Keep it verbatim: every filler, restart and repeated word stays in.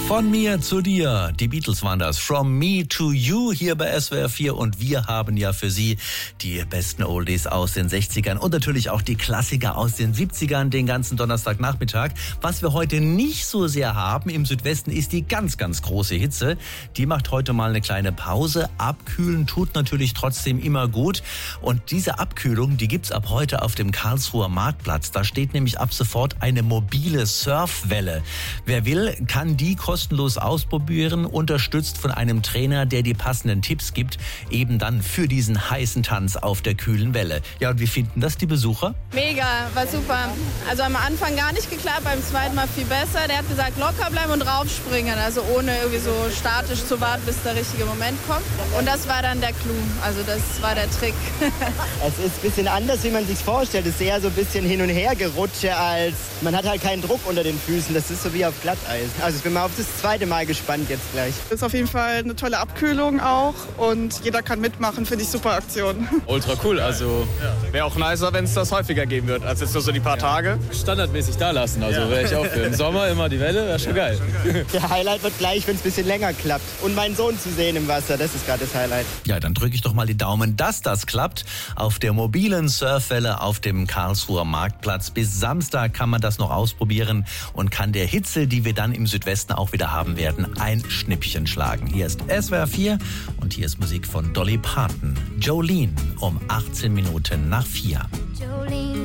Von mir zu dir. Die Beatles waren das. From me to you hier bei S W R vier. Und wir haben ja für Sie die besten Oldies aus den sechzigern und natürlich auch die Klassiker aus den siebzigern den ganzen Donnerstagnachmittag. Was wir heute nicht so sehr haben im Südwesten ist die ganz, ganz große Hitze. Die macht heute mal eine kleine Pause. Abkühlen tut natürlich trotzdem immer gut. Und diese Abkühlung, die gibt's ab heute auf dem Karlsruher Marktplatz. Da steht nämlich ab sofort eine mobile Surfwelle. Wer will, kann die kostenlos ausprobieren, unterstützt von einem Trainer, der die passenden Tipps gibt, eben dann für diesen heißen Tanz auf der kühlen Welle. Ja, und wie finden das die Besucher? Mega, war super. Also am Anfang gar nicht geklappt, beim zweiten Mal viel besser. Der hat gesagt, locker bleiben und raufspringen, also ohne irgendwie so statisch zu warten, bis der richtige Moment kommt. Und das war dann der Clou, also das war der Trick. Es ist ein bisschen anders, wie man sich vorstellt. Es ist eher so ein bisschen hin und her gerutsche, als man hat halt keinen Druck unter den Füßen. Das ist so wie auf Glatteis. Also ich bin mal auf das zweite Mal gespannt jetzt gleich. Das ist auf jeden Fall eine tolle Abkühlung auch und jeder kann mitmachen, finde ich super Aktion. Ultra cool, also wäre auch nicer, wenn es das häufiger geben wird, als jetzt nur so die paar Tage. Standardmäßig da lassen, also wäre ich auch für. Im Sommer immer die Welle, wäre schon geil. Der Highlight wird gleich, wenn es ein bisschen länger klappt. Und meinen Sohn zu sehen im Wasser, das ist gerade das Highlight. Ja, dann drücke ich doch mal die Daumen, dass das klappt. Auf der mobilen Surfwelle auf dem Karlsruher Marktplatz. Bis Samstag kann man das noch ausprobieren und kann der Hitze, die wir dann im Südwesten auch wieder haben werden, ein Schnippchen schlagen. Hier ist S W R vier und hier ist Musik von Dolly Parton. Jolene um achtzehn Minuten nach vier.